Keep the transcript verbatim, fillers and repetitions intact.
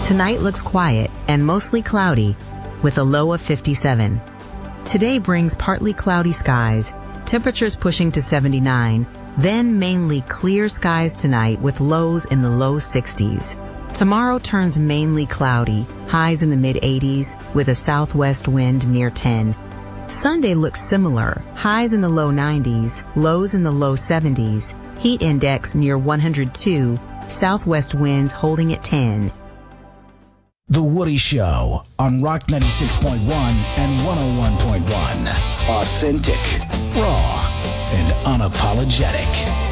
Tonight looks quiet and mostly cloudy with a low of fifty-seven. Today brings partly cloudy skies, temperatures pushing to seventy-nine, then mainly clear skies tonight with lows in the low sixties. Tomorrow turns mainly cloudy, highs in the mid eighties with a southwest wind near ten. Sunday looks similar, highs in the low nineties, lows in the low seventies, heat index near one hundred two, southwest winds holding at ten. The Woody Show on Rock ninety-six point one and one oh one point one. Authentic, raw, and unapologetic.